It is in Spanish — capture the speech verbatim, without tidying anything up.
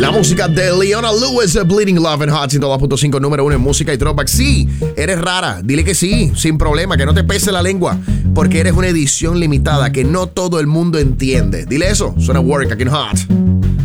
La música de Leona Lewis, Bleeding Love and Hot, ciento dos punto cinco, número uno en música y throwback. Sí, eres rara, dile que sí, sin problema, que no te pese la lengua, porque eres una edición limitada que no todo el mundo entiende. Dile eso, suena Work aquí en Hot.